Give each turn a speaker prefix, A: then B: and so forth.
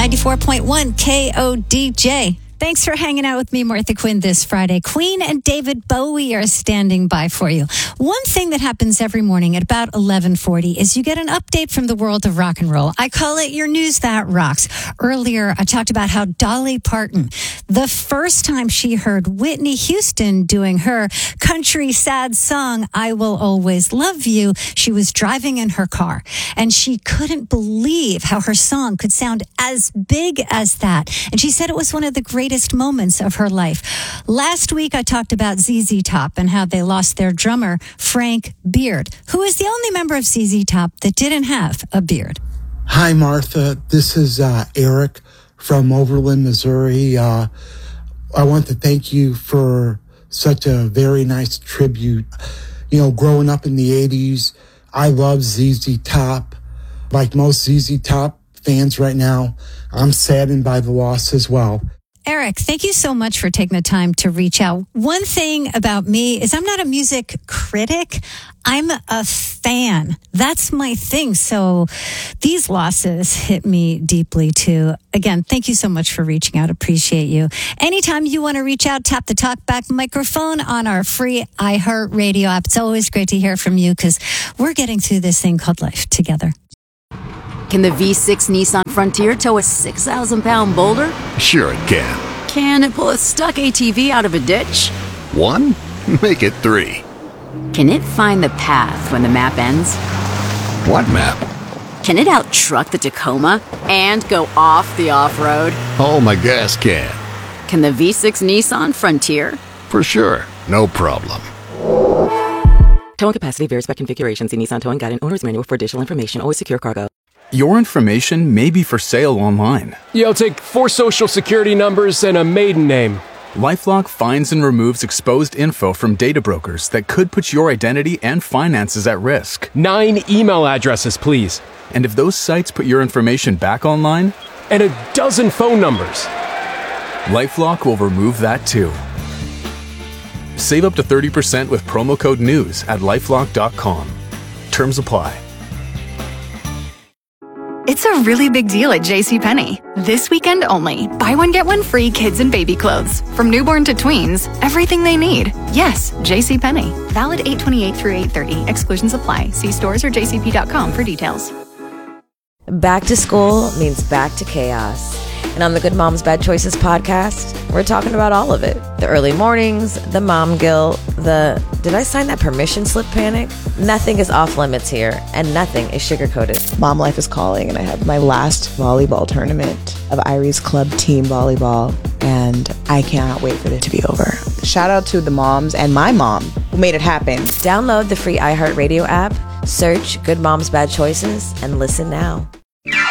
A: 94.1 KODJ. Thanks for hanging out with me, Martha Quinn, this Friday. Queen and David Bowie are standing by for you. One thing that happens every morning at about 11:40 is you get an update from the world of rock and roll. I call it your news that rocks. Earlier, I talked about how Dolly Parton, the first time she heard Whitney Houston doing her country sad song, I Will Always Love You, she was driving in her car. And she couldn't believe how her song could sound as big as that. And she said it was one of the greatest moments of her life. Last week, I talked about ZZ Top and how they lost their drummer, Frank Beard, who is the only member of ZZ Top that didn't have a beard.
B: Hi, Martha. This is Eric from Overland, Missouri. I want to thank you for such a very nice tribute. You know, growing up in the 80s, I love ZZ Top. Like most ZZ Top fans right now, I'm saddened by the loss as well.
A: Eric, thank you so much for taking the time to reach out. One thing about me is I'm not a music critic. I'm a fan. That's my thing. So these losses hit me deeply too. Again, thank you so much for reaching out. Appreciate you. Anytime you want to reach out, tap the talkback microphone on our free iHeartRadio app. It's always great to hear from you because we're getting through this thing called life together.
C: Can the V6 Nissan Frontier tow a 6,000-pound boulder?
D: Sure it can.
C: Can it pull a stuck ATV out of a ditch?
D: 1? Make it 3.
C: Can it find the path when the map ends?
D: What map?
C: Can it out-truck the Tacoma and go off the off-road?
D: Oh, my gas can.
C: Can the V6 Nissan Frontier?
D: For sure. No problem.
E: Towing capacity varies by configuration. See Nissan Towing Guide and Owner's Manual for additional information. Always secure cargo.
F: Your information may be for sale online.
G: Yeah, I'll take 4 social security numbers and a maiden name.
F: LifeLock finds and removes exposed info from data brokers that could put your identity and finances at risk.
G: 9 email addresses, please.
F: And if those sites put your information back online?
G: And a dozen phone numbers.
F: LifeLock will remove that too. Save up to 30% with promo code NEWS at LifeLock.com. Terms apply.
H: It's a really big deal at JCPenney. This weekend only. Buy one, get one free kids and baby clothes. From newborn to tweens, everything they need. Yes, JCPenney. Valid 8/28 through 8/30. Exclusions apply. See stores or jcp.com for details.
I: Back to school means back to chaos. And on the Good Moms Bad Choices podcast, we're talking about all of it. The early mornings, the mom guilt, the did I sign that permission slip panic? Nothing is off limits here, and nothing is sugar-coated.
J: Mom life is calling, and I have my last volleyball tournament of Irie's Club team volleyball, and I cannot wait for it to be over. Shout out to the moms and my mom who made it happen.
I: Download the free iHeartRadio app, search Good Moms Bad Choices, and listen now.